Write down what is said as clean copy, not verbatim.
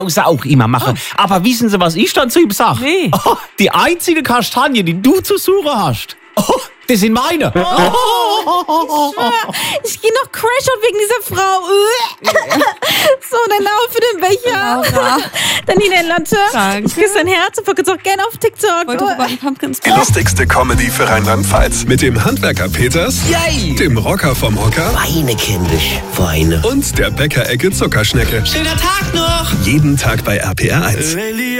auch immer mache. Aber wissen Sie, was ich dann zu ihm sage? Nee. Oh, die einzige Kastanie, die du zu suchen hast, das sind meine. Ich gehe noch Crashout wegen dieser Frau. So, dann laufe den Becher. Laura. Dann hier den Latte. Danke. Ich küsse dein Herz und folge uns auch gerne auf TikTok. Heute bei den Pumpkins. Die lustigste Comedy für Rheinland-Pfalz. Mit dem Handwerker Peters, Yay! dem Rocker vom Hocker Weine, kindisch, weine. und der Bäckerecke Zuckerschnecke. Schöner Tag noch! Jeden Tag bei RPR 1.